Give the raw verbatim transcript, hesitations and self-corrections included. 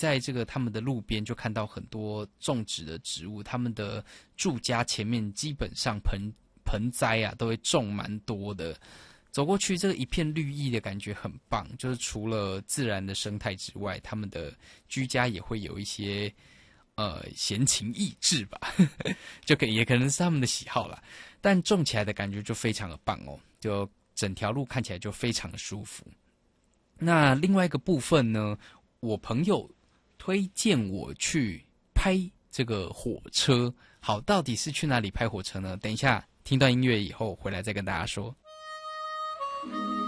在这个他们的路边就看到很多种植的植物，他们的住家前面基本上盆盆栽啊都会种蛮多的。走过去，这个一片绿意的感觉很棒，就是除了自然的生态之外，他们的居家也会有一些呃闲情逸致吧，就可也可能是他们的喜好啦。但种起来的感觉就非常的棒哦，就整条路看起来就非常的舒服。那另外一个部分呢，我朋友推荐我去拍这个火车。好，到底是去哪里拍火车呢？等一下听段音乐以后回来再跟大家说。